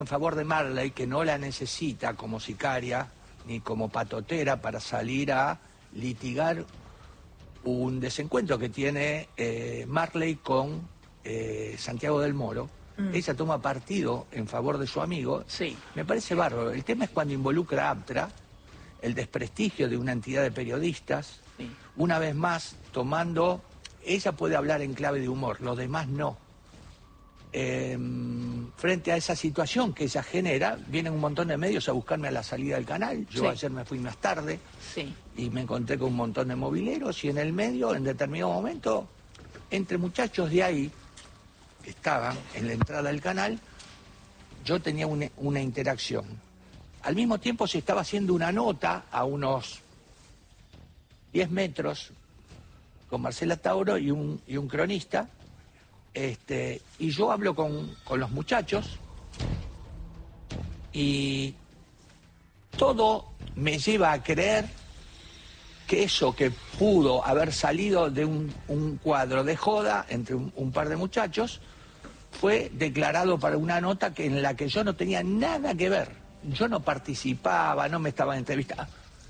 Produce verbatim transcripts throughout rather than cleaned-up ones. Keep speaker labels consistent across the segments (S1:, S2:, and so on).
S1: en favor de Marley, que no la necesita como sicaria ni como patotera para salir a litigar un desencuentro que tiene eh, Marley con eh, Santiago del Moro. Mm. Ella toma partido en favor de su amigo.
S2: Sí.
S1: Me parece bárbaro. El tema es cuando involucra a APTRA, el desprestigio de una entidad de periodistas, sí. Una vez más tomando... Ella puede hablar en clave de humor, los demás no. Eh, frente a esa situación que ella genera, vienen un montón de medios a buscarme a la salida del canal. Yo sí. Ayer me fui más tarde
S2: sí.
S1: Y me encontré con un montón de mobileros y en el medio, en determinado momento, entre muchachos de ahí, que estaban en la entrada del canal, yo tenía una, una interacción. Al mismo tiempo se estaba haciendo una nota a unos diez metros con Marcela Tauro y un, y un cronista. Este, y yo hablo con, con los muchachos y todo me lleva a creer que eso que pudo haber salido de un, un cuadro de joda entre un, un par de muchachos fue declarado para una nota que, en la que yo no tenía nada que ver. Yo no participaba, no me estaba entrevistando.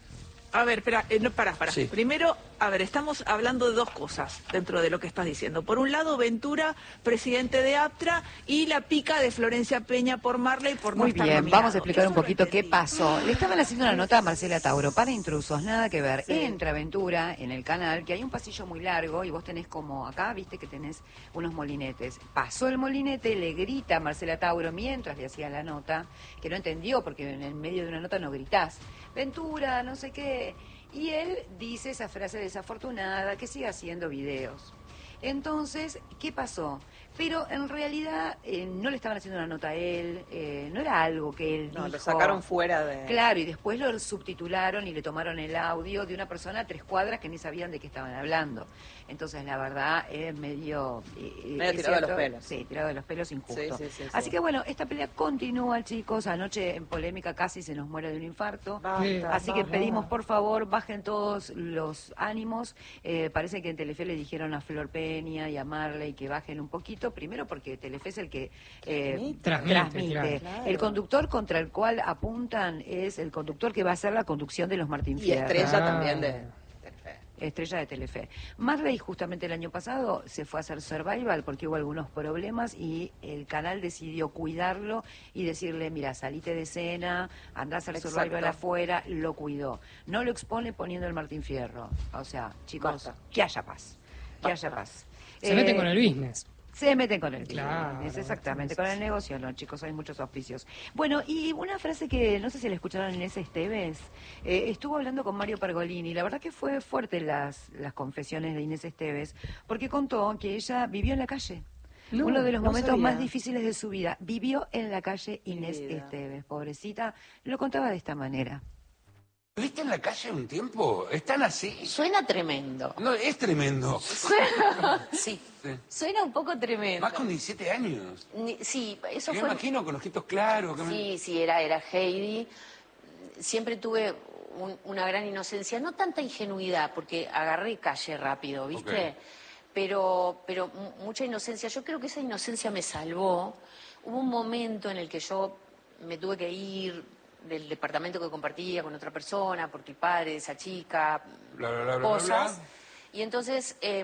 S2: A ver, espera, eh, no, pará, pará.
S1: Sí.
S2: Primero, a ver, estamos hablando de dos cosas dentro de lo que estás diciendo. Por un lado, Ventura, presidente de APTRA, y la pica de Florencia Peña por Marley por no
S3: Muy
S2: estar
S3: bien,
S2: nominado.
S3: vamos a explicar un poquito qué pasó. Le estaban haciendo una nota a Marcela Tauro para intrusos, nada que ver.
S2: Sí.
S3: Entra Ventura en el canal, que hay un pasillo muy largo y vos tenés como acá, viste que tenés unos molinetes. Pasó el molinete, le grita a Marcela Tauro mientras le hacía la nota, que no entendió porque en el medio de una nota no gritás. Ventura, no sé qué. Y él dice esa frase desafortunada, que sigue haciendo videos. Entonces, ¿qué pasó? Pero en realidad eh, no le estaban haciendo una nota a él, eh, no era algo que él
S2: no,
S3: dijo.
S2: lo sacaron fuera de...
S3: Claro, y después lo subtitularon y le tomaron el audio de una persona a tres cuadras que ni sabían de qué estaban hablando. Entonces, la verdad, es medio... Eh,
S2: medio tirado de los pelos.
S3: Sí, tirado de los pelos, injusto.
S2: Sí, sí, sí,
S3: Así
S2: sí.
S3: que bueno, esta pelea continúa, chicos. Anoche en polémica casi se nos muere de un infarto.
S2: Basta,
S3: Así que
S2: basta.
S3: pedimos, por favor, bajen todos los ánimos. Eh, parece que en Telefe le dijeron a Flor Peña y a Marley que bajen un poquito. Primero porque Telefe es el que eh,
S4: transmite.
S3: transmite.
S2: Claro.
S3: El conductor contra el cual apuntan es el conductor que va a hacer la conducción de los Martín
S2: Y
S3: Fierro.
S2: Estrella
S4: Ah.
S2: también de... Telefe.
S3: Estrella de Telefe. Marley justamente el año pasado se fue a hacer Survival porque hubo algunos problemas y el canal decidió cuidarlo y decirle, mira, salite de escena, andá a hacer
S2: Exacto.
S3: Survival afuera, lo cuidó. No lo expone poniendo el Martín Fierro. O sea, chicos,
S2: Basta.
S3: que haya paz. Que
S2: Basta.
S3: haya paz.
S4: Se
S3: Eh,
S4: meten con el business.
S3: Se meten con el
S4: Claro,
S3: business, exactamente,
S4: entonces.
S3: con el negocio, no, chicos, hay muchos auspicios. Bueno, y una frase que no sé si la escucharon Inés Esteves, eh, estuvo hablando con Mario Pergolini, la verdad que fue fuerte las, las confesiones de Inés Esteves, porque contó que ella vivió en la calle.
S2: No,
S3: Uno de los
S2: no
S3: momentos
S2: sabía.
S3: más difíciles de su vida, vivió en la calle Inés
S2: vida.
S3: Esteves, pobrecita, lo contaba de esta manera.
S5: ¿Viste en la calle un tiempo? ¿Están así?
S6: Suena tremendo.
S5: No, es tremendo.
S6: Suena, sí,
S5: Sí.
S6: suena un poco tremendo.
S5: Más con diecisiete años.
S6: Ni- Sí, eso
S5: Yo me
S6: fue...
S5: imagino con ojitos claros. que me-
S6: Sí, sí, era, era Heidi. Siempre tuve un- una gran inocencia, no tanta ingenuidad, porque agarré calle rápido, ¿viste?
S5: Ok.
S6: Pero, pero mu- mucha inocencia. Yo creo que esa inocencia me salvó. Hubo un momento en el que yo me tuve que ir del departamento que compartía con otra persona, porque el padre de esa chica,
S5: Bla, bla, bla, bla,
S6: cosas.
S5: bla.
S6: Y entonces em,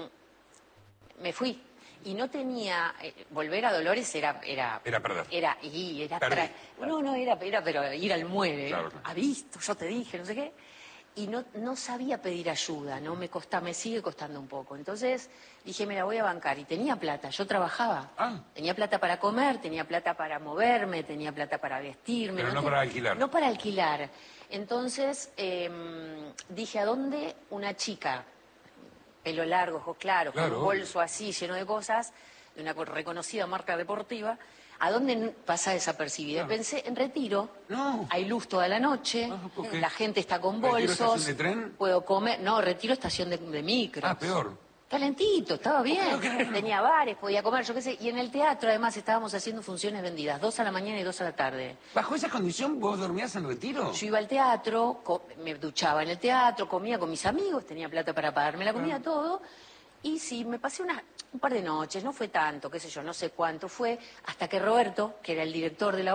S6: me fui. Y no tenía, eh, volver a Dolores era... Era,
S5: Era perder.
S6: Era, y era
S5: Perdí.
S6: tra- No, no, era, era pero ir al muere.
S5: Claro, claro.
S6: ¿Ha visto? Yo te dije, no sé qué. Y no, no sabía pedir ayuda, ¿no? Me costa, me sigue costando un poco. Entonces dije, me la voy a bancar. Y tenía plata, yo trabajaba.
S5: Ah.
S6: Tenía plata para comer, tenía plata para moverme, tenía plata para vestirme.
S5: Pero no
S6: te-
S5: para alquilar.
S6: No para alquilar. Entonces em, dije, ¿a dónde una chica, pelo largo, ojos claros,
S5: Claro,
S6: con un
S5: obvio.
S6: bolso así lleno de cosas, de una reconocida marca deportiva, ¿a dónde n- pasa desapercibida?
S5: Claro.
S6: Pensé, en Retiro,
S5: No.
S6: hay luz toda la noche,
S5: Ah, ok.
S6: la gente está con
S5: ¿Retiro
S6: bolsos,
S5: estación de tren?
S6: puedo comer, no, Retiro estación de, de micro.
S5: Ah, peor.
S6: Calentito, estaba bien,
S5: Ok, ok.
S6: tenía bares, podía comer, yo qué sé, y en el teatro además estábamos haciendo funciones vendidas, dos a la mañana y dos a la tarde.
S5: ¿Bajo esa condición vos dormías en Retiro?
S6: Yo iba al teatro, co- me duchaba en el teatro, comía con mis amigos, tenía plata para pagarme la comida, todo. Y sí, me pasé unas, un par de noches, no fue tanto, qué sé yo, no sé cuánto fue, hasta que Roberto, que era el director de la